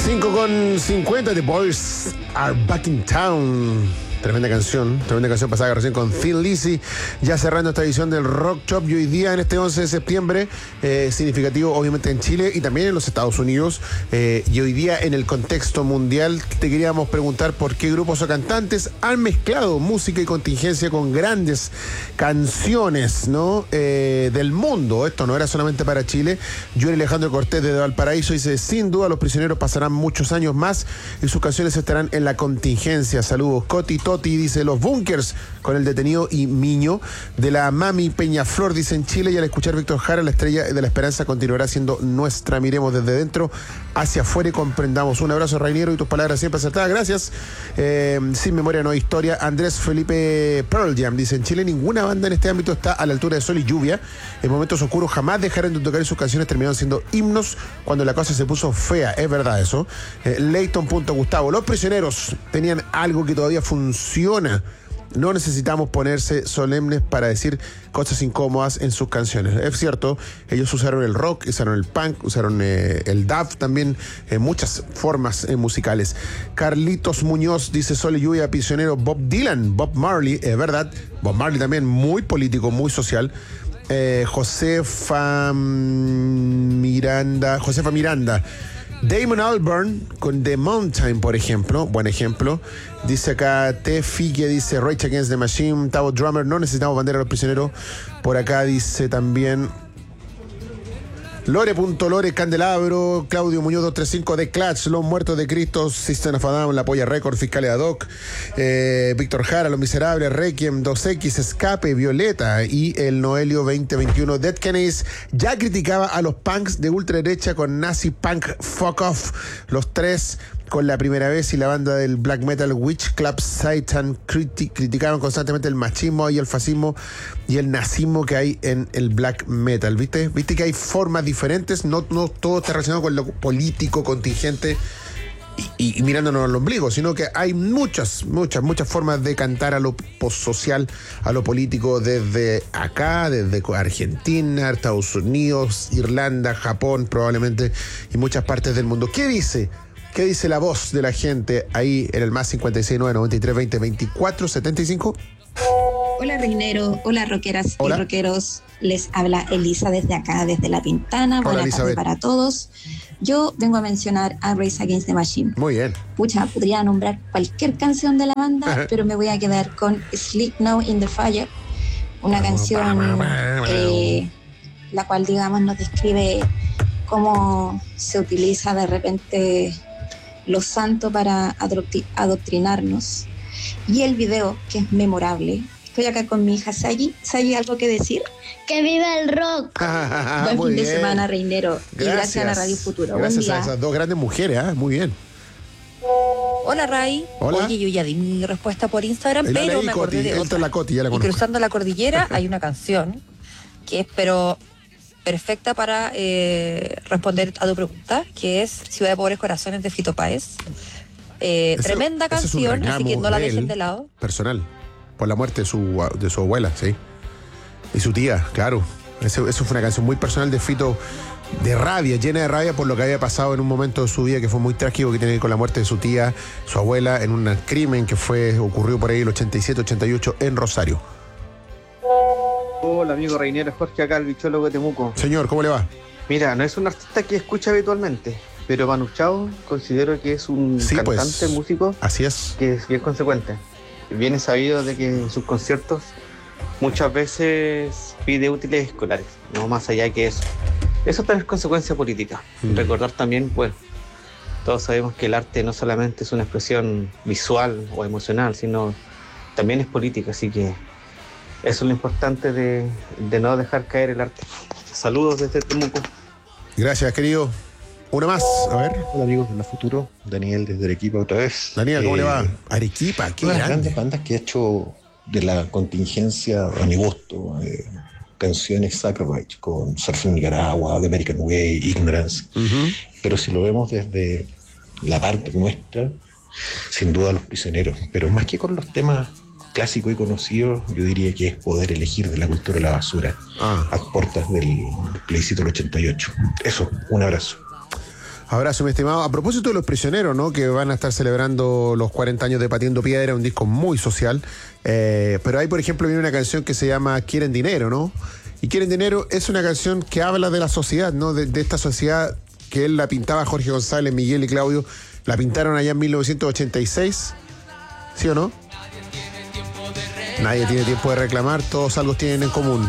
5:50, The Boys Are Back in Town. Tremenda canción pasada recién con Thin Lizzy. Ya cerrando esta edición del Rock Shop. Y hoy día, en este 11 de septiembre, significativo obviamente en Chile y también en los Estados Unidos. Y hoy día, en el contexto mundial, te queríamos preguntar por qué grupos o cantantes han mezclado música y contingencia con grandes canciones, ¿no? Del mundo. Esto no era solamente para Chile. Yuri Alejandro Cortés de Valparaíso dice: sin duda los prisioneros pasarán muchos años más y sus canciones estarán en la contingencia. Saludos. Coti Toti dice: los Bunkers con el detenido y Miño. De la Mami Peñaflor dice: en Chile, y al escuchar Víctor Jara, la estrella de la esperanza continuará siendo nuestra. Miremos desde dentro hacia afuera y comprendamos. Un abrazo, Rainiero, y tus palabras siempre acertadas. Gracias. Sin memoria no hay historia. Andrés Felipe Pearl Jam dice: en Chile ninguna banda en este ámbito está a la altura de Sol y Lluvia. En momentos oscuros jamás dejaron de tocar y sus canciones terminaron siendo himnos cuando la cosa se puso fea. Es verdad eso. Leighton.Gustavo: los prisioneros tenían algo que todavía funciona. No necesitamos ponerse solemnes para decir cosas incómodas en sus canciones. Es cierto, ellos usaron el rock, usaron el punk, usaron el dub también, muchas formas musicales. Carlitos Muñoz dice: Sol y Lluvia, prisionero. Bob Dylan, Bob Marley, es verdad. Bob Marley también muy político, muy social. Josefa Miranda. Damon Albarn con The Mountain, por ejemplo, buen ejemplo. Dice acá Tefi, que dice Rage Against the Machine, Tavo Drummer, no necesitamos bandera a los prisioneros. Por acá dice también Lore Candelabro, Claudio Muñoz 235, The Clash, Los Muertos de Cristo, System of a Down, La Polla Record, Fiscal ad hoc, Víctor Jara, Los Miserables, Requiem, 2X, Escape, Violeta y el Noelio 2021. Dead Kennedys ya criticaba a los punks de ultraderecha con Nazi Punk Fuck Off. Los tres con La Primera Vez y la banda del black metal Witch Club Satan criticaron constantemente el machismo y el fascismo y el nazismo que hay en el black metal. ¿Viste que hay formas diferentes? No todo está relacionado con lo político, contingente y mirándonos al ombligo, sino que hay muchas formas de cantar a lo social, a lo político, desde acá, desde Argentina, Estados Unidos, Irlanda, Japón probablemente, y muchas partes del mundo. ¿Qué dice la voz de la gente ahí en el más 569 93 20 24 75? Hola, Reinero. Hola, rockeras y rockeros. Les habla Elisa desde acá, desde La Pintana. Buenas tardes para todos. Yo vengo a mencionar a Rage Against the Machine. Muy bien. Pucha, podría nombrar cualquier canción de la banda, pero me voy a quedar con Sleep Now in the Fire, una canción la cual, digamos, nos describe cómo se utiliza de repente los santos para adoctrinarnos. Y el video, que es memorable. Estoy acá con mi hija Sayi. Sayi, ¿algo que decir? ¡Que viva el rock! Buen fin de semana, Reinero. Y gracias a la Radio Futuro. Gracias Buen a día. esas dos grandes mujeres, muy bien. Hola, Ray. Hola. Oye, yo ya di mi respuesta por Instagram, La pero leí, me acordé Coti, de otra. la Coti, ya la Y conozco. Cruzando la Cordillera hay una canción que es, pero perfecta para responder a tu pregunta, que es Ciudad de Pobres Corazones de Fito Páez. Tremenda ese es un canción, así que reclamo no la de dejen él, de lado. personal, por la muerte de su abuela, sí. Y su tía, claro. Eso fue una canción muy personal de Fito, de rabia, llena de rabia por lo que había pasado en un momento de su vida que fue muy trágico, que tiene que ver con la muerte de su tía, su abuela, en un crimen que ocurrió por ahí el 87-88 en Rosario. Hola, amigo Reinero, Jorge acá, el bichólogo de Temuco. Señor, ¿cómo le va? Mira, no es un artista que escucha habitualmente, pero Manu Chao considero que es un cantante, músico, así es, que es bien consecuente. Bien es sabido de que en sus conciertos muchas veces pide útiles escolares, no más allá que eso. Eso también es consecuencia política. Recordar también, bueno, todos sabemos que el arte no solamente es una expresión visual o emocional, sino también es política, así que eso es lo importante de no dejar caer el arte. Saludos desde Temuco. Gracias, querido. Una más, a ver. Hola, amigos de La Futuro, Daniel desde Arequipa otra vez. Daniel, ¿cómo le va? Arequipa, qué una de las grande. grandes bandas que ha hecho de la contingencia, a mi gusto, canciones Sacrifice con Surfing Nicaragua, The American Way, Ignorance. Pero si lo vemos desde la parte nuestra, sin duda Los Prisioneros. Pero más que con los temas clásicos y conocidos, yo diría que es Poder Elegir, de La Cultura de la Basura, a puertas del plebiscito del 88. Eso, un abrazo. Abrazo, mi estimado. A propósito de Los Prisioneros, ¿no? Que van a estar celebrando los 40 años de Pateando Piedra, un disco muy social. Pero ahí, por ejemplo, viene una canción que se llama Quieren Dinero, ¿no? Y Quieren Dinero es una canción que habla de la sociedad, ¿no? De esta sociedad que él la pintaba, Jorge González, Miguel y Claudio, la pintaron allá en 1986. ¿Sí o no? Nadie tiene tiempo de reclamar, todos algo tienen en común.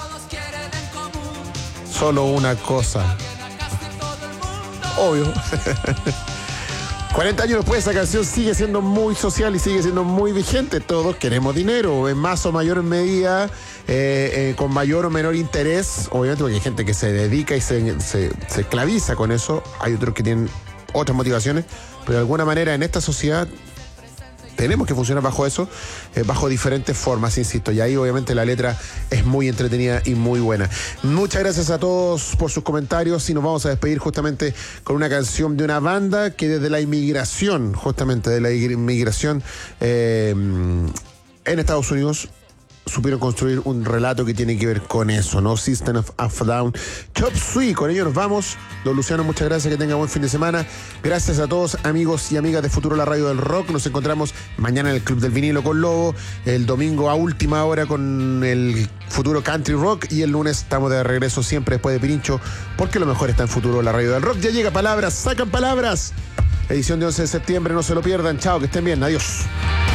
Solo una cosa. Obvio. 40 años después esa canción sigue siendo muy social y sigue siendo muy vigente. Todos queremos dinero, en más o mayor medida, con mayor o menor interés. Obviamente porque hay gente que se dedica y se esclaviza con eso. Hay otros que tienen otras motivaciones. Pero de alguna manera en esta sociedad tenemos que funcionar bajo eso, bajo diferentes formas, insisto. Y ahí obviamente la letra es muy entretenida y muy buena. Muchas gracias a todos por sus comentarios y nos vamos a despedir justamente con una canción de una banda que desde la inmigración, justamente de la inmigración en Estados Unidos, supieron construir un relato que tiene que ver con eso, ¿no? System of a Down. Chop Suey, con ello nos vamos. Don Luciano, muchas gracias, que tenga buen fin de semana. Gracias a todos, amigos y amigas de Futuro, la radio del rock. Nos encontramos mañana en el Club del Vinilo con Lobo, el domingo a última hora con el Futuro Country Rock y el lunes estamos de regreso siempre después de Pirincho, porque lo mejor está en Futuro, la radio del rock. Ya llega Palabras, sacan palabras. Edición de 11 de septiembre, no se lo pierdan. Chao, que estén bien, adiós.